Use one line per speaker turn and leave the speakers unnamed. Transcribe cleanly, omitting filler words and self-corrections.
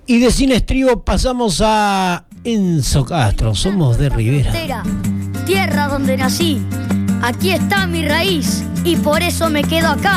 Y de Sin Estribo pasamos a Enzo Castro. Somos de Rivera.
Tierra donde nací. Aquí está mi raíz y por eso me quedo acá.